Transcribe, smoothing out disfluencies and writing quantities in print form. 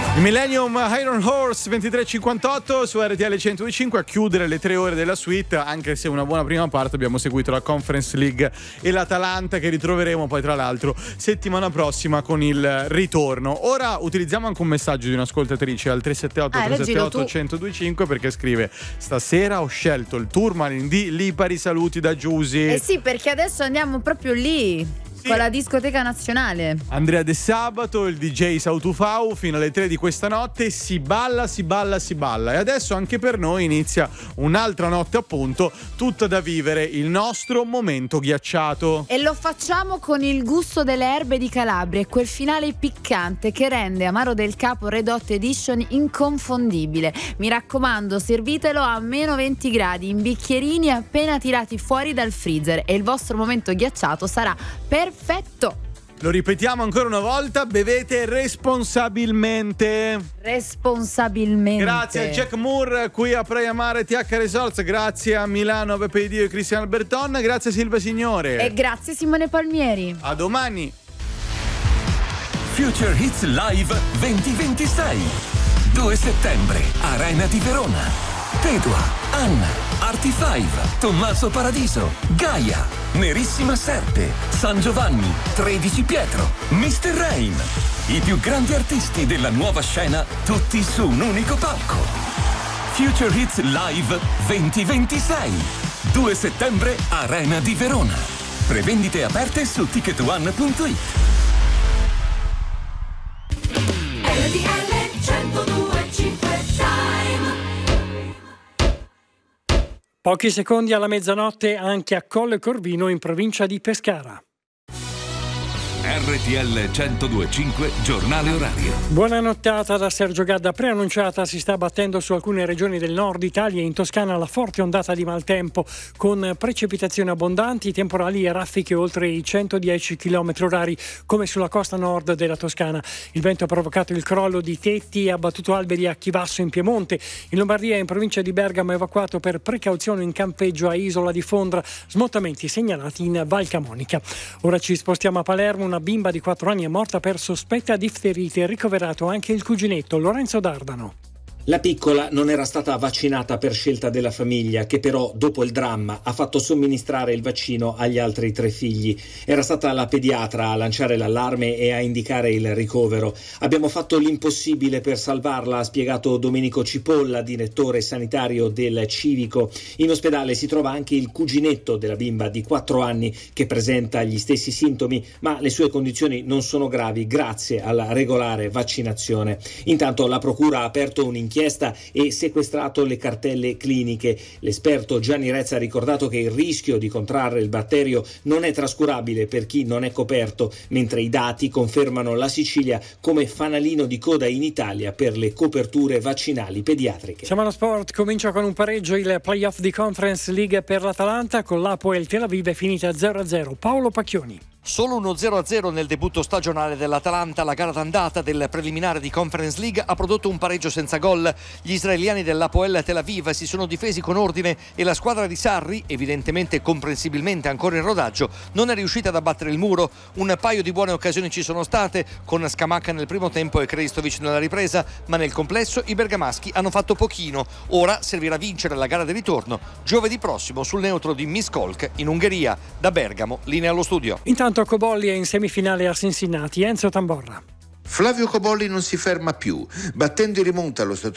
Millennium Iron Horse 23:58 su RTL 105 a chiudere le 3 ore della suite, anche se una buona prima parte abbiamo seguito la Conference League e l'Atalanta, che ritroveremo poi tra l'altro settimana prossima con il ritorno. Ora utilizziamo anche un messaggio di un'ascoltatrice al 378 378 1025, perché scrive: stasera ho scelto il Tourmaline di Lipari, saluti da Giusy. Eh sì, perché adesso andiamo proprio lì. Sì. Con la discoteca nazionale. Andrea De Sabato, il DJ Sautufau, fino alle 3 di questa notte si balla, si balla, si balla. E adesso anche per noi inizia un'altra notte, appunto, tutta da vivere, il nostro momento ghiacciato. E lo facciamo con il gusto delle erbe di Calabria e quel finale piccante che rende Amaro del Capo Red Hot Edition inconfondibile. Mi raccomando, servitelo a meno 20 gradi in bicchierini appena tirati fuori dal freezer e il vostro momento ghiacciato sarà perfetto. Lo ripetiamo ancora una volta: bevete responsabilmente. Responsabilmente. Grazie a Jack Moore qui a Praia Mare TH Resorts, grazie a Milano Beppe Dio e Cristiano Alberton, grazie a Silvia Signore e grazie Simone Palmieri. A domani. Future Hits Live 2026, 2 settembre, Arena di Verona. Pedua, Anna, Arti5, Tommaso Paradiso, Gaia, Nerissima Serpe, San Giovanni, 13 Pietro, Mr. Rain. I più grandi artisti della nuova scena, tutti su un unico palco. Future Hits Live 2026, 2 settembre, Arena di Verona. Prevendite aperte su ticketone.it. Pochi secondi alla mezzanotte anche a Colle Corvino in provincia di Pescara. RTL 102.5 giornale orario. Buona nottata da Sergio Gadda. Preannunciata si sta battendo su alcune regioni del nord Italia e in Toscana la forte ondata di maltempo con precipitazioni abbondanti, temporali e raffiche oltre i 110 km/h come sulla costa nord della Toscana. Il vento ha provocato il crollo di tetti e ha abbattuto alberi a Chivasso in Piemonte. In Lombardia e in provincia di Bergamo evacuato per precauzione in campeggio a Isola di Fondra, smottamenti segnalati in Val Camonica. Ora ci spostiamo a Palermo. Una bimba di 4 anni è morta per sospetta difterite, ricoverato anche il cuginetto Lorenzo Dardano. La piccola non era stata vaccinata per scelta della famiglia, che però dopo il dramma ha fatto somministrare il vaccino agli altri 3 figli. Era stata la pediatra a lanciare l'allarme e a indicare il ricovero. Abbiamo fatto l'impossibile per salvarla, ha spiegato Domenico Cipolla, direttore sanitario del Civico. In ospedale si trova anche il cuginetto della bimba di 4 anni che presenta gli stessi sintomi, ma le sue condizioni non sono gravi grazie alla regolare vaccinazione. Intanto la procura ha aperto un'inchiesta e sequestrato le cartelle cliniche. L'esperto Gianni Rezza ha ricordato che il rischio di contrarre il batterio non è trascurabile per chi non è coperto, mentre i dati confermano la Sicilia come fanalino di coda in Italia per le coperture vaccinali pediatriche. Siamo allo sport, comincia con un pareggio il playoff di Conference League per l'Atalanta, con l'Apoel Tel Aviv è finita 0-0. Paolo Pacchioni. Solo uno 0-0 nel debutto stagionale dell'Atalanta. La gara d'andata del preliminare di Conference League ha prodotto un pareggio senza gol. Gli israeliani dell'Hapoel Tel Aviv si sono difesi con ordine e la squadra di Sarri, evidentemente e comprensibilmente ancora in rodaggio, non è riuscita ad abbattere il muro. Un paio di buone occasioni ci sono state, con Scamacca nel primo tempo e Krejstovic nella ripresa, ma nel complesso i bergamaschi hanno fatto pochino. Ora servirà vincere la gara di ritorno giovedì prossimo sul neutro di Miskolc in Ungheria. Da Bergamo, linea allo studio. Intanto Cobolli è in semifinale a Cincinnati. Enzo Tamborra. Flavio Cobolli non si ferma più, battendo in rimonta allo